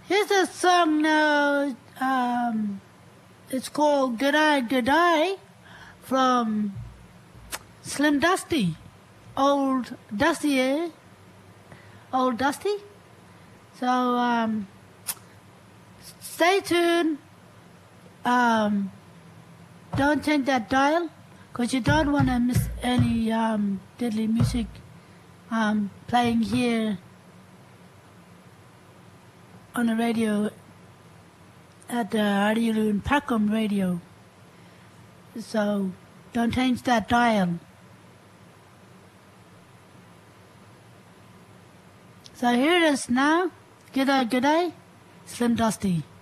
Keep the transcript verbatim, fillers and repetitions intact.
Here's a song now. Um, it's called G'day G'day from Slim Dusty. Old Dusty, eh? Old Dusty. So, um, stay tuned. Um, don't change that dial, because you don't want to miss any um, deadly music um, playing here on the radio at the Arialun Pakum radio. So don't change that dial. So here it is now. G'day, g'day, Slim Dusty.